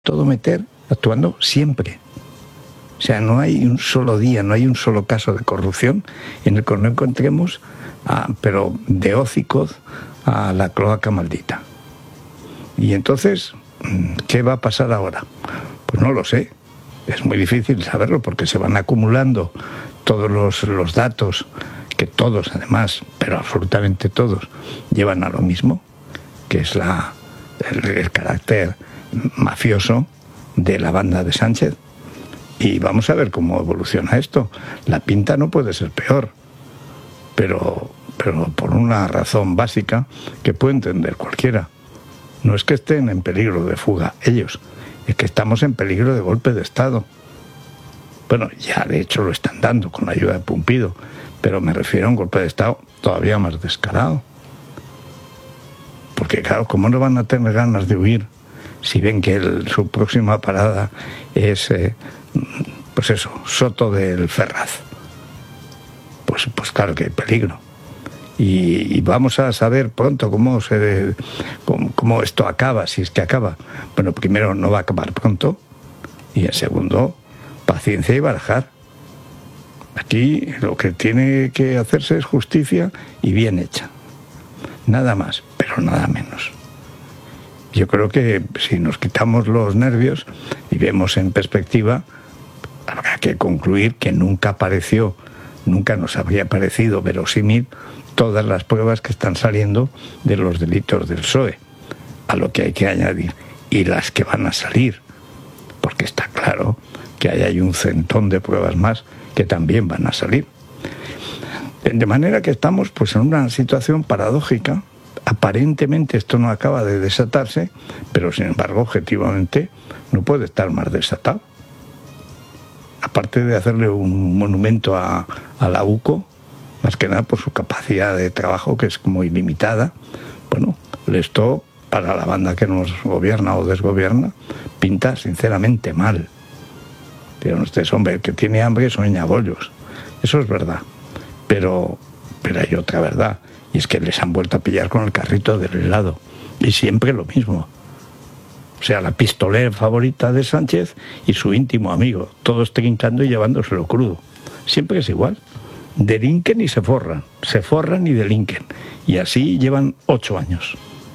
todo meter actuando siempre. O sea, no hay un solo día, no hay un solo caso de corrupción en el que no encontremos, pero de hocicos a la cloaca maldita. Y entonces, ¿qué va a pasar ahora? Pues no lo sé. Es muy difícil saberlo porque se van acumulando todos los datos, que todos además, pero absolutamente todos, llevan a lo mismo, que es el carácter mafioso de la banda de Sánchez. Y vamos a ver cómo evoluciona esto. La pinta no puede ser peor, pero por una razón básica que puede entender cualquiera. No es que estén en peligro de fuga ellos, es que estamos en peligro de golpe de Estado. Bueno, ya de hecho lo están dando con la ayuda de Pumpido, pero me refiero a un golpe de Estado todavía más descarado. Porque claro, ¿cómo no van a tener ganas de huir si ven que su próxima parada es, Soto del Ferraz? Pues claro que hay peligro. Y vamos a saber pronto cómo esto acaba, si es que acaba. Bueno, primero no va a acabar pronto, y en segundo, paciencia y barajar. Aquí lo que tiene que hacerse es justicia y bien hecha. Nada más, pero nada menos. Yo creo que si nos quitamos los nervios y vemos en perspectiva, habrá que concluir que nunca nos habría parecido verosímil todas las pruebas que están saliendo de los delitos del PSOE, a lo que hay que añadir, y las que van a salir, porque está claro que ahí hay un centón de pruebas más que también van a salir. De manera que estamos pues en una situación paradójica. Aparentemente esto no acaba de desatarse, pero sin embargo objetivamente no puede estar más desatado. Aparte de hacerle un monumento a la UCO, más que nada por su capacidad de trabajo, que es como ilimitada, bueno, esto para la banda que nos gobierna o desgobierna pinta sinceramente mal. Dirán ustedes, hombre, el que tiene hambre sueña bollos. Eso es verdad, pero hay otra verdad, y es que les han vuelto a pillar con el carrito del helado, y siempre lo mismo. O sea, la pistolera favorita de Sánchez y su íntimo amigo, todos trincando y llevándoselo crudo. Siempre es igual. Delinquen y se forran y delinquen. Y así llevan 8 años.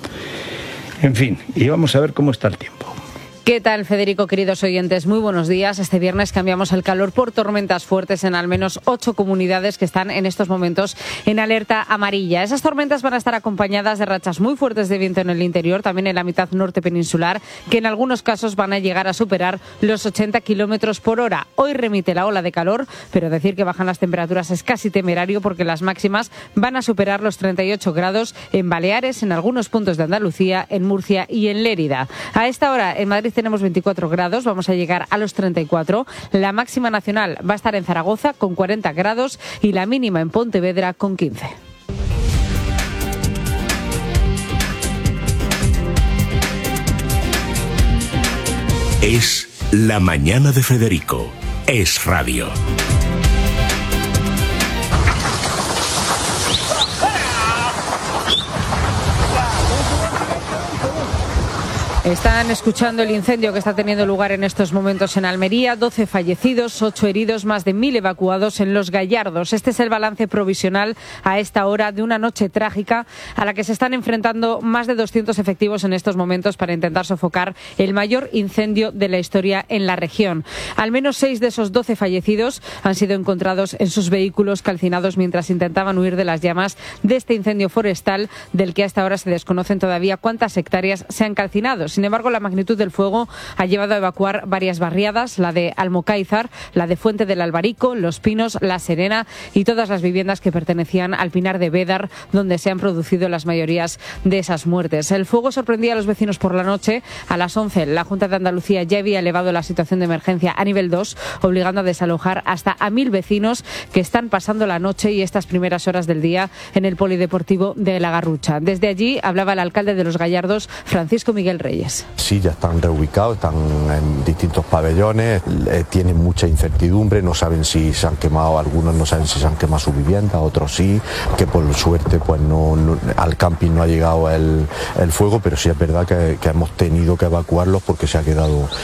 En fin, y vamos a ver cómo está el tiempo. ¿Qué tal, Federico, queridos oyentes? Muy buenos días. Este viernes cambiamos el calor por tormentas fuertes en al menos 8 comunidades que están en estos momentos en alerta amarilla. Esas tormentas van a estar acompañadas de rachas muy fuertes de viento en el interior, también en la mitad norte peninsular, que en algunos casos van a llegar a superar los 80 kilómetros por hora. Hoy remite la ola de calor, pero decir que bajan las temperaturas es casi temerario porque las máximas van a superar los 38 grados en Baleares, en algunos puntos de Andalucía, en Murcia y en Lérida. A esta hora en Madrid tenemos 24 grados, vamos a llegar a los 34. La máxima nacional va a estar en Zaragoza con 40 grados y la mínima en Pontevedra con 15. Es La Mañana de Federico. Es radio. Están escuchando el incendio que está teniendo lugar en estos momentos en Almería. 12 fallecidos, 8 heridos, más de 1.000 evacuados en Los Gallardos. Este es el balance provisional a esta hora de una noche trágica a la que se están enfrentando más de 200 efectivos en estos momentos para intentar sofocar el mayor incendio de la historia en la región. Al menos 6 de esos 12 fallecidos han sido encontrados en sus vehículos calcinados mientras intentaban huir de las llamas de este incendio forestal del que hasta ahora se desconocen todavía cuántas hectáreas se han calcinado. Sin embargo, la magnitud del fuego ha llevado a evacuar varias barriadas, la de Almocáizar, la de Fuente del Albarico, Los Pinos, La Serena y todas las viviendas que pertenecían al Pinar de Bédar, donde se han producido las mayorías de esas muertes. El fuego sorprendía a los vecinos por la noche. A las 11, la Junta de Andalucía ya había elevado la situación de emergencia a nivel 2, obligando a desalojar hasta a 1.000 vecinos que están pasando la noche y estas primeras horas del día en el polideportivo de La Garrucha. Desde allí hablaba el alcalde de Los Gallardos, Francisco Miguel Reyes. detalles. Sí, ya están reubicados, están en distintos pabellones, tienen mucha incertidumbre, no saben si se han quemado, algunos no saben si se han quemado sus viviendas, otros sí, que por suerte pues no al camping no ha llegado el fuego, pero sí es verdad que hemos tenido que evacuarlos porque se ha quedado